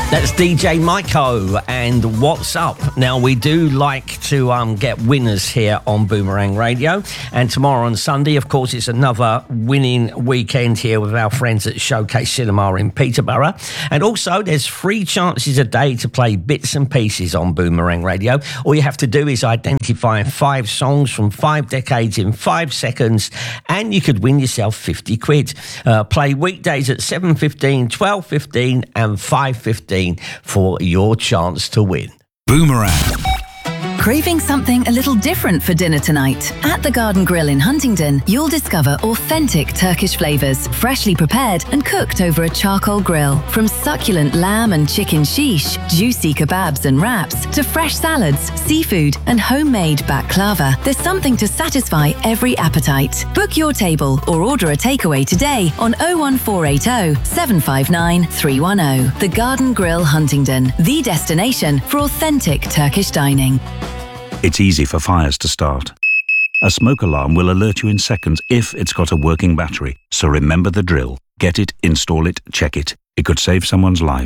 That's DJ Maiko and What's Up. Now, we do like to get winners here on Boomerang Radio. And tomorrow on Sunday, of course, it's another winning weekend here with our friends at Showcase Cinema in Peterborough. And also, there's 3 chances a day to play bits and pieces on Boomerang Radio. All you have to do is identify 5 songs from 5 decades in 5 seconds, and you could win yourself 50 quid. Play weekdays at 7:15, 12:15 and 5:15 for your chance to win. Boomerang. Craving something a little different for dinner tonight? At the Garden Grill in Huntingdon, you'll discover authentic Turkish flavours, freshly prepared and cooked over a charcoal grill. From succulent lamb and chicken shish, juicy kebabs and wraps, to fresh salads, seafood and homemade baklava, there's something to satisfy every appetite. Book your table or order a takeaway today on 01480 759 310. The Garden Grill Huntingdon, the destination for authentic Turkish dining. It's easy for fires to start. A smoke alarm will alert you in seconds if it's got a working battery. So remember the drill. Get it, install it, check it. It could save someone's life.